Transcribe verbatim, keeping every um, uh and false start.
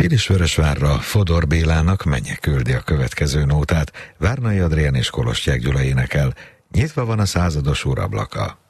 Pilisvörösvárra Fodor Bélának Menye küldi a következő nótát, Várnai Adrián és Kolostyák Gyula énekel, Nyitva van a százados úrablaka.